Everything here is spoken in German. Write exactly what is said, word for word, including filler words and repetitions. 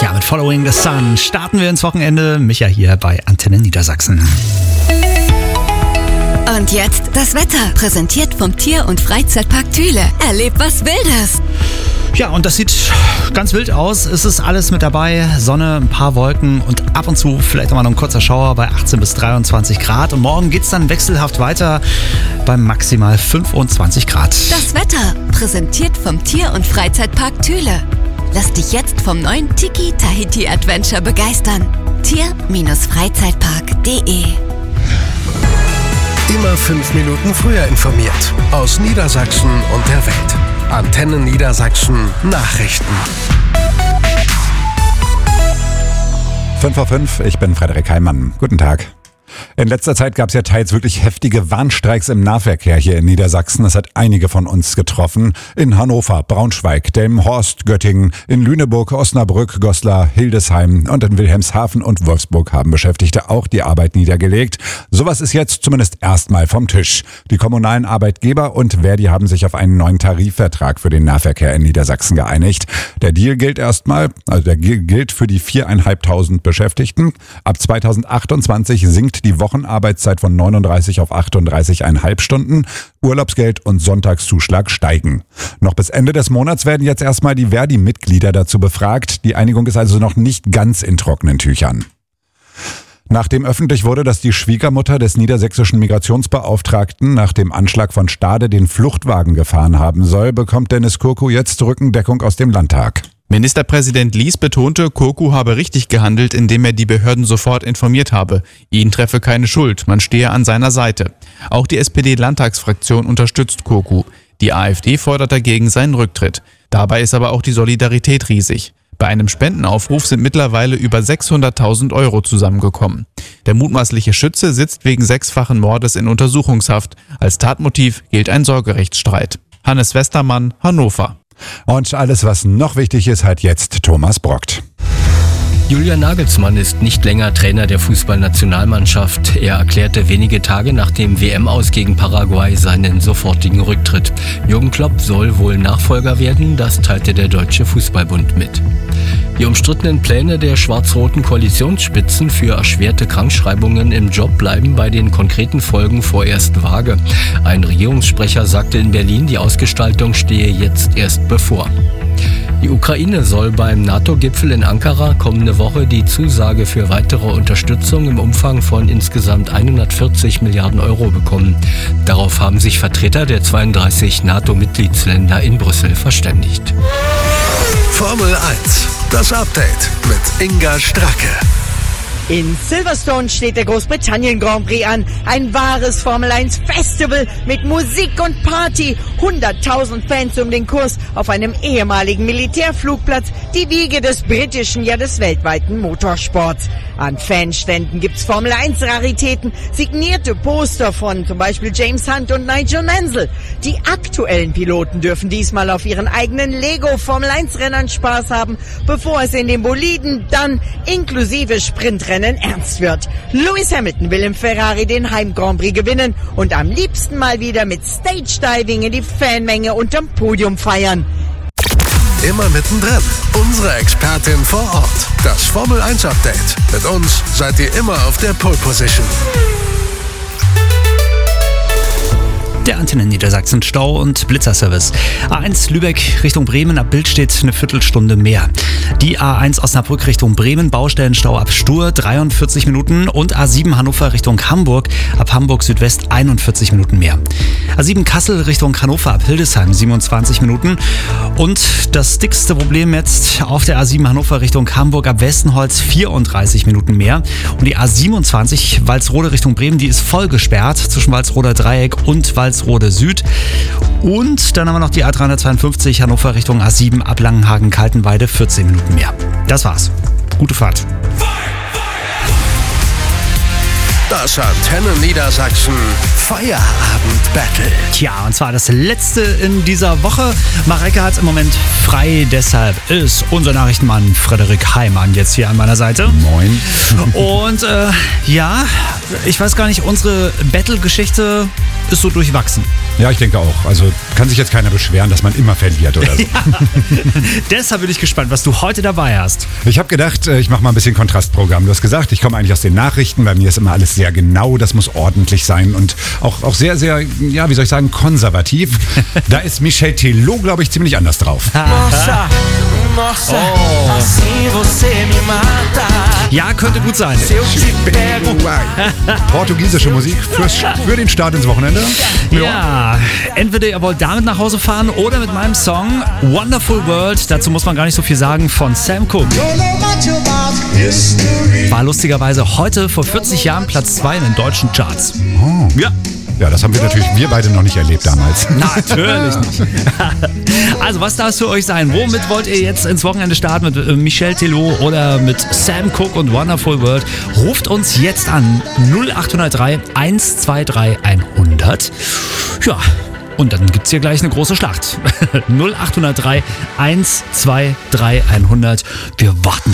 Tja, mit Following the Sun starten wir ins Wochenende. Micha hier bei Antenne Niedersachsen. Und jetzt das Wetter, präsentiert vom Tier- und Freizeitpark Thüle. Erlebt was Wildes. Ja, und das sieht ganz wild aus. Es ist alles mit dabei. Sonne, ein paar Wolken und ab und zu vielleicht auch mal noch ein kurzer Schauer bei achtzehn bis dreiundzwanzig Grad. Und morgen geht's dann wechselhaft weiter bei maximal fünfundzwanzig Grad. Das Wetter, präsentiert vom Tier- und Freizeitpark Thüle. Lass dich jetzt vom neuen Tiki Tahiti Adventure begeistern. Tier-Freizeitpark punkt de Immer fünf Minuten früher informiert. Aus Niedersachsen und der Welt. Antenne Niedersachsen Nachrichten. fünf vor fünf, ich bin Frederik Heimann. Guten Tag. In letzter Zeit gab es ja teils wirklich heftige Warnstreiks im Nahverkehr hier in Niedersachsen. Das hat einige von uns getroffen. In Hannover, Braunschweig, Delmenhorst, Göttingen, in Lüneburg, Osnabrück, Goslar, Hildesheim und in Wilhelmshaven und Wolfsburg haben Beschäftigte auch die Arbeit niedergelegt. Sowas ist jetzt zumindest erstmal vom Tisch. Die kommunalen Arbeitgeber und Verdi haben sich auf einen neuen Tarifvertrag für den Nahverkehr in Niedersachsen geeinigt. Der Deal gilt erstmal, also der gilt für die viereinhalbtausend Beschäftigten. Ab zweitausendachtundzwanzig sinkt die Wochenarbeitszeit von neununddreißig auf achtunddreißig Komma fünf Stunden. Urlaubsgeld und Sonntagszuschlag steigen. Noch bis Ende des Monats werden jetzt erstmal die Verdi-Mitglieder dazu befragt. Die Einigung ist also noch nicht ganz in trockenen Tüchern. Nachdem öffentlich wurde, dass die Schwiegermutter des niedersächsischen Migrationsbeauftragten nach dem Anschlag von Stade den Fluchtwagen gefahren haben soll, bekommt Dennis Kurku jetzt Rückendeckung aus dem Landtag. Ministerpräsident Lies betonte, Kurku habe richtig gehandelt, indem er die Behörden sofort informiert habe. Ihn treffe keine Schuld, man stehe an seiner Seite. Auch die S P D-Landtagsfraktion unterstützt Kurku. Die AfD fordert dagegen seinen Rücktritt. Dabei ist aber auch die Solidarität riesig. Bei einem Spendenaufruf sind mittlerweile über sechshunderttausend Euro zusammengekommen. Der mutmaßliche Schütze sitzt wegen sechsfachen Mordes in Untersuchungshaft. Als Tatmotiv gilt ein Sorgerechtsstreit. Hannes Westermann, Hannover. Und alles, was noch wichtig ist, hat jetzt Thomas Brockt. Julian Nagelsmann ist nicht länger Trainer der Fußballnationalmannschaft. Er erklärte wenige Tage nach dem W M-Aus gegen Paraguay seinen sofortigen Rücktritt. Jürgen Klopp soll wohl Nachfolger werden, das teilte der Deutsche Fußballbund mit. Die umstrittenen Pläne der schwarz-roten Koalitionsspitzen für erschwerte Krankschreibungen im Job bleiben bei den konkreten Folgen vorerst vage. Ein Regierungssprecher sagte in Berlin, die Ausgestaltung stehe jetzt erst bevor. Die Ukraine soll beim NATO-Gipfel in Ankara kommende Woche die Zusage für weitere Unterstützung im Umfang von insgesamt hundertvierzig Milliarden Euro bekommen. Darauf haben sich Vertreter der zweiunddreißig NATO-Mitgliedsländer in Brüssel verständigt. Formel eins, das Update mit Inga Stracke. In Silverstone steht der Großbritannien Grand Prix an. Ein wahres Formel eins Festival mit Musik und Party. hunderttausend Fans um den Kurs auf einem ehemaligen Militärflugplatz. Die Wiege des britischen, ja des weltweiten Motorsports. An Fanständen gibt's Formel eins Raritäten. Signierte Poster von zum Beispiel James Hunt und Nigel Mansell. Die aktuellen Piloten dürfen diesmal auf ihren eigenen Lego Formel eins Rennern Spaß haben, bevor es in den Boliden dann inklusive Sprintrennen ernst wird. Lewis Hamilton will im Ferrari den Heim Grand Prix gewinnen und am liebsten mal wieder mit Stage Diving in die Fanmenge unterm Podium feiern. Immer mittendrin. Unsere Expertin vor Ort. Das Formel eins Update. Mit uns seid ihr immer auf der Pole Position. Der Antenne Niedersachsen Stau- und Blitzerservice. A eins Lübeck Richtung Bremen ab Bildstedt eine Viertelstunde mehr. Die A eins Osnabrück Richtung Bremen Baustellenstau ab Stur dreiundvierzig Minuten und A sieben Hannover Richtung Hamburg ab Hamburg Südwest einundvierzig Minuten mehr. A sieben Kassel Richtung Hannover ab Hildesheim siebenundzwanzig Minuten und das dickste Problem jetzt auf der A sieben Hannover Richtung Hamburg ab Westenholz vierunddreißig Minuten mehr und die A siebenundzwanzig Walsrode Richtung Bremen, die ist voll gesperrt zwischen Walsroder Dreieck und Walsrode Rode-Süd. Und dann haben wir noch die A dreihundertzweiundfünfzig Hannover Richtung A sieben ab Langenhagen-Kaltenweide vierzehn Minuten mehr. Das war's. Gute Fahrt. Das Antenne Niedersachsen Feierabend-Battle. Tja, und zwar das letzte in dieser Woche. Mareike hat im Moment frei, deshalb ist unser Nachrichtenmann Frederik Heimann jetzt hier an meiner Seite. Moin. Und äh, ja, ich weiß gar nicht, unsere Battle-Geschichte ist so durchwachsen. Ja, ich denke auch. Also kann sich jetzt keiner beschweren, dass man immer verliert oder so. Ja. Deshalb bin ich gespannt, was du heute dabei hast. Ich habe gedacht, ich mache mal ein bisschen Kontrastprogramm. Du hast gesagt, ich komme eigentlich aus den Nachrichten. Bei mir ist immer alles sehr genau. Das muss ordentlich sein und auch, auch sehr, sehr, ja, wie soll ich sagen, konservativ. Da ist Michel Teló, glaube ich, ziemlich anders drauf. Nossa, nossa, Oh. assim você me mata. Ja, könnte gut sein. Se eu te pego. Portugiesische Musik fürs, für den Start ins Wochenende. Ja, entweder ihr wollt damit nach Hause fahren oder mit meinem Song Wonderful World. Dazu muss man gar nicht so viel sagen, von Sam Cooke. War lustigerweise heute vor vierzig Jahren Platz zwei in den deutschen Charts. Oh. Ja. Ja, das haben wir natürlich, wir beide noch nicht erlebt damals. Natürlich nicht. Also, was darf es für euch sein? Womit wollt ihr jetzt ins Wochenende starten? Mit äh, Michel Teló oder mit Sam Cooke und Wonderful World? Ruft uns jetzt an null acht null drei eins zwei drei hundert. Ja, und dann gibt's hier gleich eine große Schlacht. null acht null drei eins zwei drei hundert. Wir warten